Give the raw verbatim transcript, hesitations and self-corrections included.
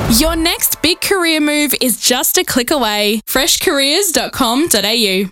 Your next big career move is just a click away. fresh careers dot com dot a u.